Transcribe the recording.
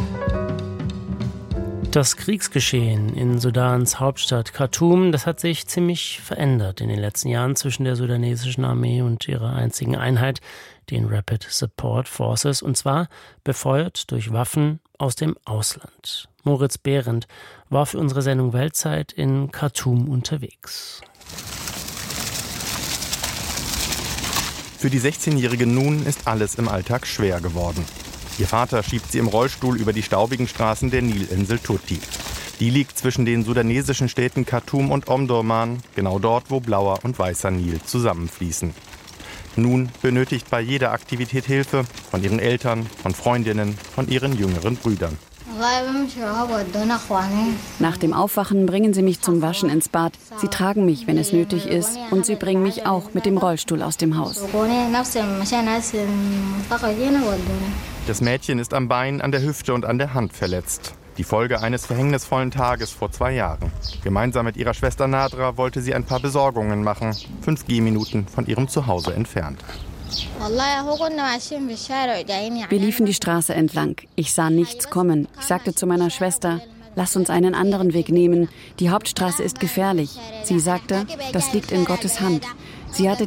Das Kriegsgeschehen in Sudans Hauptstadt Khartoum, das hat sich ziemlich verändert in den letzten Jahren zwischen der sudanesischen Armee und ihrer einzigen Einheit, den Rapid Support Forces, und zwar befeuert durch Waffen aus dem Ausland. Moritz Behrendt war für unsere Sendung Weltzeit in Khartoum unterwegs. Für die 16-jährige Nun ist alles im Alltag schwer geworden. Ihr Vater schiebt sie im Rollstuhl über die staubigen Straßen der Nilinsel Tutti. Die liegt zwischen den sudanesischen Städten Khartoum und Omdurman, genau dort, wo blauer und weißer Nil zusammenfließen. Nun benötigt bei jeder Aktivität Hilfe von ihren Eltern, von Freundinnen, von ihren jüngeren Brüdern. Nach dem Aufwachen bringen sie mich zum Waschen ins Bad. Sie tragen mich, wenn es nötig ist, und sie bringen mich auch mit dem Rollstuhl aus dem Haus. Das Mädchen ist am Bein, an der Hüfte und an der Hand verletzt. Die Folge eines verhängnisvollen Tages vor 2 Jahren. Gemeinsam mit ihrer Schwester Nadra wollte sie ein paar Besorgungen machen, 5 Gehminuten von ihrem Zuhause entfernt. Wir liefen die Straße entlang. Ich sah nichts kommen. Ich sagte zu meiner Schwester, lass uns einen anderen Weg nehmen. Die Hauptstraße ist gefährlich. Sie sagte, das liegt in Gottes Hand. Sie hatte